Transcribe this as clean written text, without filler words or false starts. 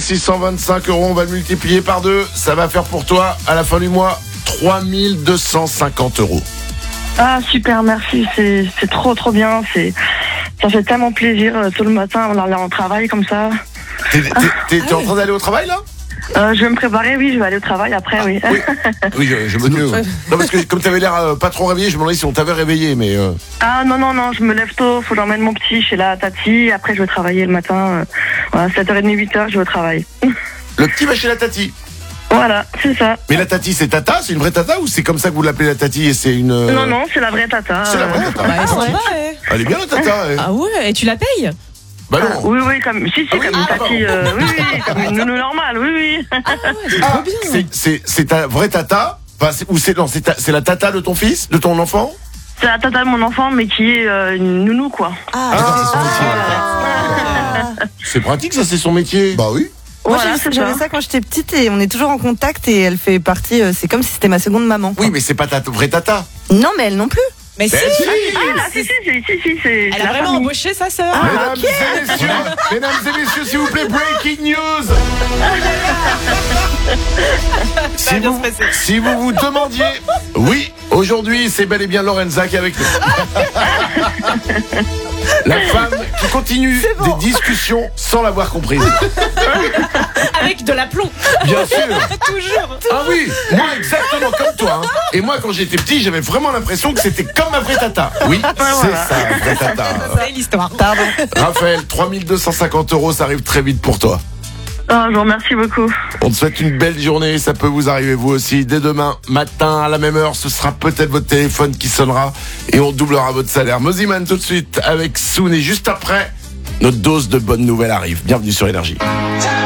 625 €, on va le multiplier par 2. Ça va faire pour toi, à la fin du mois, 3250 €. Ah, super, merci. C'est trop bien. Ça fait tellement plaisir tout le matin, on aller en travail comme ça. T'es en train d'aller au travail, là? Je vais me préparer, oui, je vais aller au travail après, oui. Oui, je me doute. Non, parce que comme t'avais l'air pas trop réveillé, je me demandais si on t'avait réveillé, mais... Ah non, je me lève tôt, faut que j'emmène mon petit chez la tati, après je vais travailler le matin. Voilà, 7h30, 8h, je vais au travail. Le petit va chez la tati. Voilà, c'est ça. Mais la tati, c'est tata? C'est une vraie tata ou c'est comme ça que vous l'appelez la tati et c'est une... Non, c'est la vraie tata. C'est la vraie tata. Ouais, c'est vrai. Elle est bien la tata. Ah ouais, et tu la payes? Bah non. Oui, comme comme une tati, oui, comme une nounou normale, oui. Ah ouais, c'est trop bien. C'est ta vraie tata? Enfin, c'est la tata de ton fils, de ton enfant? C'est la tata de mon enfant, mais qui est une nounou, quoi. C'est pratique, ça, c'est son métier. Bah oui. Moi, Voilà, j'avais ça quand j'étais petite et on est toujours en contact et elle fait partie, c'est comme si c'était ma seconde maman. Oui, mais c'est pas ta vraie tata. Non, mais elle non plus. Mais si, Si, c'est elle a la vraiment famille. embauché sa sœur. Mesdames et messieurs, s'il vous plaît, breaking news. Si vous vous demandiez, oui, aujourd'hui, c'est bel et bien Lorenza qui est avec nous. La femme qui continue des discussions sans l'avoir comprise. Avec de l'aplomb. Bien sûr. Toujours. Ah oui, moi exactement comme toi. Hein. Et moi, quand j'étais petit, j'avais vraiment l'impression que c'était comme ma vraie tata. Oui, c'est ça, vraie tata. C'est l'histoire. Pardon. Raphaël, 3250 €, ça arrive très vite pour toi. Ah, je vous remercie beaucoup. On te souhaite une belle journée, ça peut vous arriver vous aussi. Dès demain matin à la même heure, ce sera peut-être votre téléphone qui sonnera et on doublera votre salaire. Moziman tout de suite avec Soon et juste après, notre dose de bonnes nouvelles arrive. Bienvenue sur Énergie.